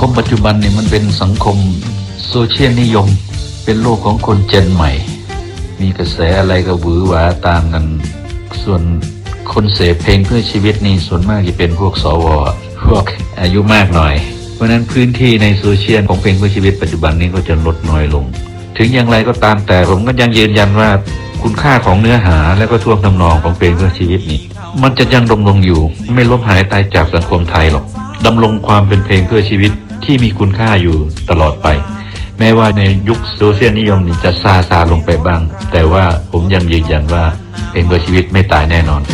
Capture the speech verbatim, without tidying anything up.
มปัจจุบันเนี่ยมันเป็นสังคมโซเชียลนิยมเป็นโลกของคนเจนใหม่มีกระแสอะไรก็หวือหวาตามกันส่วนคนเสพเพลงเพื่อชีวิตนี่ส่วนมากจะเป็นพวกสวพวกอายุมากหน่อยเพราะนั้นพื้นที่ในโซเชียลของเพลงเพื่อชีวิตปัจจุบันนี้ก็จะลดน้อยลงถึงอย่างไรก็ตามแต่ผมก็ยังยืนยันว่าคุณค่าของเนื้อหาและก็ท่วงทำนองของเพลงเพื่อชีวิตนี้มันจะยังดำรงอยู่ไม่ลบหายตายจากสังคมไทยหรอกดำรงความเป็นเพลงเพื่อชีวิตที่มีคุณค่าอยู่ตลอดไปแม้ว่าในยุคโซเชียลนิยมนี่จะซาซาลงไปบ้างแต่ว่าผมยังยืนยันว่าเพลงเพื่อชีวิตไม่ตายแน่นอน